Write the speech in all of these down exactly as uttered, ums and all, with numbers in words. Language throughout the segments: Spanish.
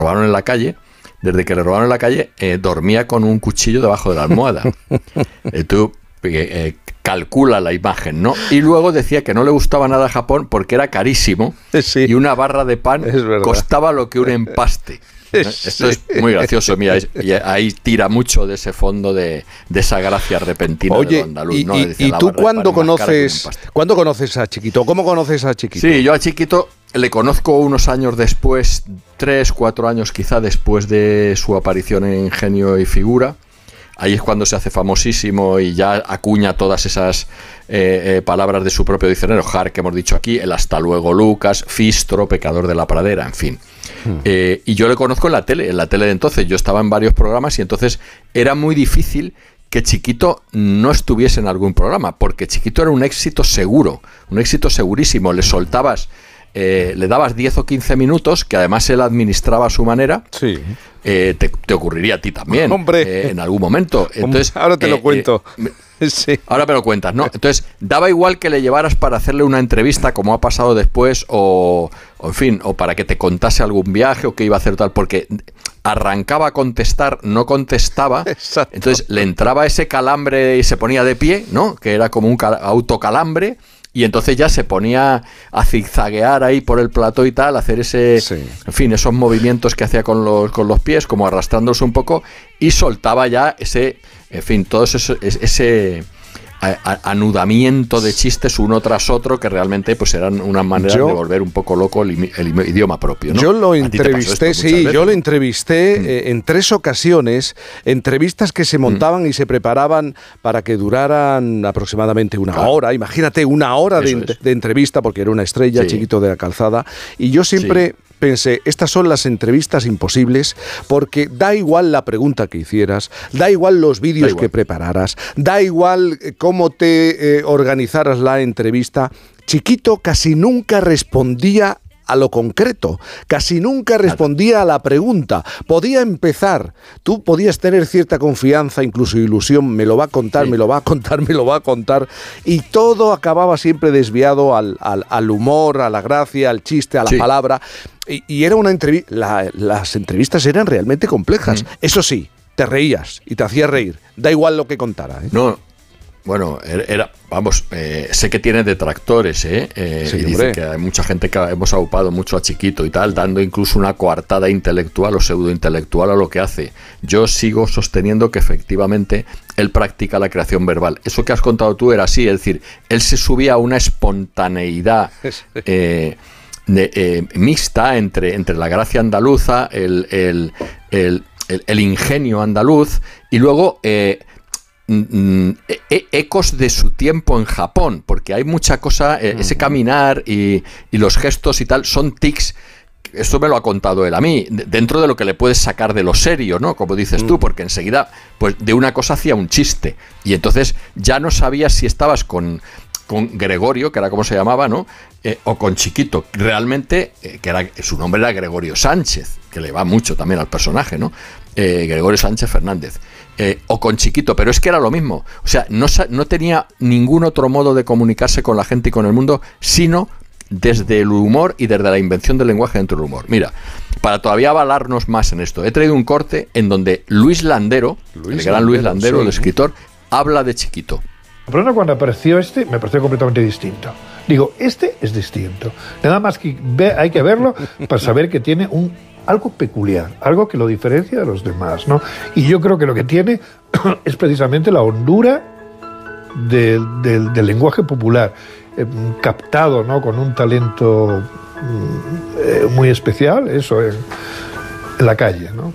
robaron en la calle, desde que le robaron en la calle, eh, dormía con un cuchillo debajo de la almohada. eh, tú eh, eh, calcula la imagen, ¿no? Y luego decía que no le gustaba nada Japón porque era carísimo, sí, y una barra de pan costaba lo que un empaste. Esto es muy gracioso, mira, y ahí tira mucho de ese fondo de, de esa gracia repentina. Oye, de andaluz, y, ¿no? y, Decía, ¿y tú cuándo conoces, cuándo conoces a Chiquito? ¿Cómo conoces a Chiquito? Sí, yo a Chiquito le conozco unos años después, tres, cuatro años quizá después de su aparición en Genio y Figura. Ahí es cuando se hace famosísimo y ya acuña todas esas eh, eh, palabras de su propio diccionario. Har, que hemos dicho aquí, el hasta luego Lucas, Fistro, pecador de la pradera, en fin. Hmm. Eh, y yo le conozco en la tele, en la tele de entonces. Yo estaba en varios programas y entonces era muy difícil que Chiquito no estuviese en algún programa, porque Chiquito era un éxito seguro, un éxito segurísimo. Le soltabas... Eh, le dabas diez o quince minutos, que además él administraba a su manera. Sí. eh, te, te ocurriría a ti también, hombre, eh, en algún momento. Entonces, ahora te eh, lo cuento. Eh, sí. Ahora me lo cuentas, ¿no? Entonces, daba igual que le llevaras para hacerle una entrevista, como ha pasado después, o, o en fin, o para que te contase algún viaje o que iba a hacer tal, porque arrancaba a contestar, no contestaba. Exacto. Entonces le entraba ese calambre y se ponía de pie, ¿no? Que era como un autocalambre. Y entonces ya se ponía a zigzaguear ahí por el plató y tal, hacer ese, sí, en fin, esos movimientos que hacía con los, con los pies, como arrastrándose un poco, y soltaba ya ese, en fin, todo ese, ese anudamiento de chistes uno tras otro que realmente pues eran una manera yo, de volver un poco loco el, el idioma propio, ¿no? Yo lo entrevisté, sí, yo lo entrevisté mm. eh, en tres ocasiones, entrevistas que se montaban mm. y se preparaban para que duraran aproximadamente una claro. hora, imagínate, una hora de, de entrevista, porque era una estrella, sí, Chiquito de la Calzada, y yo siempre... Sí. Pensé, estas son las entrevistas imposibles porque da igual la pregunta que hicieras, da igual los vídeos que prepararas, da igual cómo te eh, organizaras la entrevista. Chiquito casi nunca respondía a lo concreto, casi nunca respondía a la pregunta. Podía empezar, tú podías tener cierta confianza, incluso ilusión, me lo va a contar, sí. me lo va a contar, me lo va a contar, y todo acababa siempre desviado al, al, al humor, a la gracia, al chiste, a la sí. palabra. Y, y era una entrevista, la, las entrevistas eran realmente complejas. Mm. Eso sí, te reías y te hacía reír. Da igual lo que contara, ¿eh? No, bueno, era, vamos, eh, sé que tiene detractores, ¿eh? eh sí, y dice que hay mucha gente que hemos aupado mucho a Chiquito y tal, dando incluso una coartada intelectual o pseudointelectual a lo que hace. Yo sigo sosteniendo que efectivamente él practica la creación verbal. Eso que has contado tú era así, es decir, él se subía a una espontaneidad eh, de, eh, mixta entre, entre la gracia andaluza, el, el, el, el, el ingenio andaluz y luego... Eh, E- ecos de su tiempo en Japón, porque hay mucha cosa, eh, ese caminar y, y los gestos y tal, son tics. Esto me lo ha contado él a mí, dentro de lo que le puedes sacar de lo serio, ¿no? Como dices tú, porque enseguida, pues de una cosa hacía un chiste, y entonces ya no sabías si estabas con, con Gregorio, que era como se llamaba, ¿no? Eh, o con Chiquito, realmente, eh, que era, su nombre era Gregorio Sánchez, que le va mucho también al personaje, ¿no? Eh, Gregorio Sánchez Fernández. Eh, o con Chiquito, pero es que era lo mismo. O sea, no, no tenía ningún otro modo de comunicarse con la gente y con el mundo, sino desde el humor y desde la invención del lenguaje dentro del humor. Mira, para todavía avalarnos más en esto, he traído un corte en donde Luis Landero, Luis el gran Landero, Luis Landero, sí. el escritor, habla de Chiquito. Pero cuando apareció este, me pareció completamente distinto. Digo, este es distinto. Nada más que ve, hay que verlo para saber que tiene un algo peculiar, algo que lo diferencia de los demás, ¿no? Y yo creo que lo que tiene es precisamente la hondura de, de, del lenguaje popular, eh, captado, ¿no? Con un talento eh, muy especial, eso, en, en la calle, ¿no?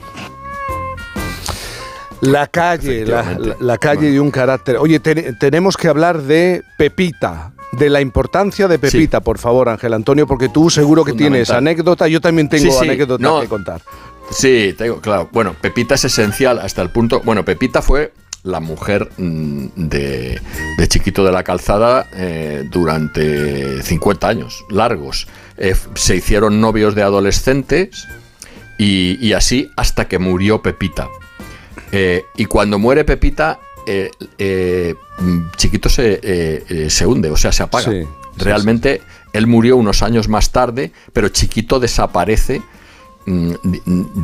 La calle, la, la, la calle bueno. de un carácter. Oye, te, tenemos que hablar de Pepita. De la importancia de Pepita, sí. por favor, Ángel Antonio, porque tú seguro que tienes anécdota, yo también tengo sí, sí. anécdotas no, que contar. Sí, tengo, claro. Bueno, Pepita es esencial hasta el punto... Bueno, Pepita fue la mujer mmm, de, de Chiquito de la Calzada eh, durante cincuenta años largos. Eh, se hicieron novios de adolescentes y, y así hasta que murió Pepita. Eh, y cuando muere Pepita... Eh, eh, Chiquito se, eh, eh, se hunde, o sea, se apaga. Sí, Realmente sí, sí. él murió unos años más tarde, pero Chiquito desaparece, mm,